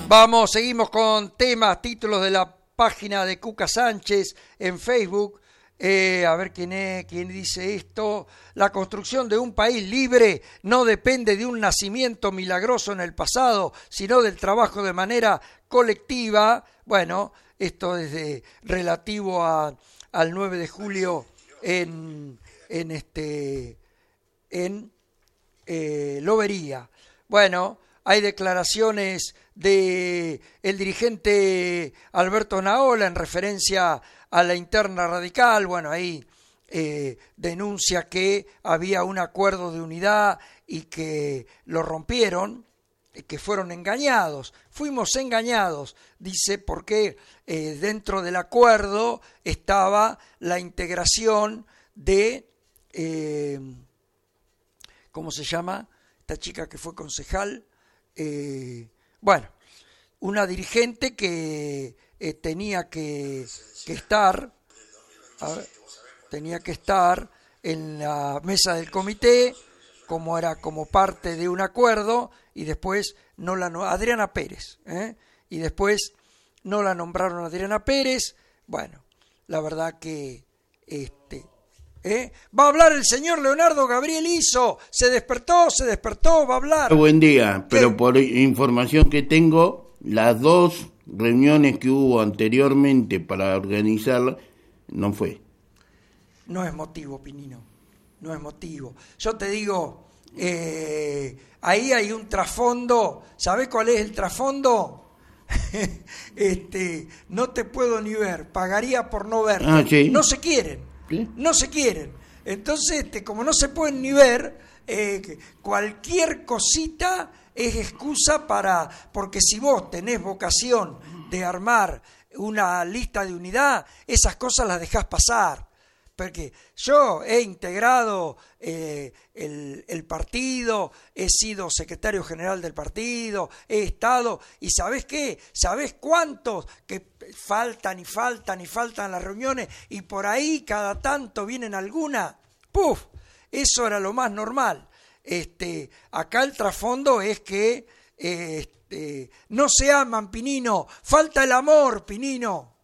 Vamos, seguimos con temas, títulos de la página de Cuca Sánchez en Facebook. A ver quién dice esto. La construcción de un país libre no depende de un nacimiento milagroso en el pasado, sino del trabajo de manera colectiva. Bueno, esto es relativo al 9 de julio en Lobería. Bueno, hay declaraciones de el dirigente Alberto Naola en referencia a la interna radical. Bueno, ahí denuncia que había un acuerdo de unidad y que lo rompieron, que fueron engañados. Fuimos engañados, dice, porque dentro del acuerdo estaba la integración de, ¿cómo se llama? Esta chica que fue concejal, bueno, una dirigente que tenía que estar en la mesa del comité, como parte de un acuerdo, y después Adriana Pérez, y después no la nombraron Adriana Pérez. Bueno, la verdad que va a hablar el señor Leonardo Gabriel Iso. Se despertó, va a hablar. Buen día, pero por información que tengo, las dos reuniones que hubo anteriormente para organizarla, no fue. No es motivo, Pinino, no es motivo. Yo te digo, ahí hay un trasfondo. ¿Sabés cuál es el trasfondo? No te puedo ni ver, pagaría por no verte. Sí. No se quieren. ¿Sí? No se quieren. Entonces, como no se pueden ni ver, cualquier cosita es excusa porque si vos tenés vocación de armar una lista de unidad, esas cosas las dejás pasar. Porque yo he integrado el partido, he sido secretario general del partido, he estado, y ¿sabés qué? ¿Sabés cuántos que faltan las reuniones y por ahí cada tanto vienen alguna? ¡Puf! Eso era lo más normal. Acá el trasfondo es que no se aman, Pinino, falta el amor, Pinino.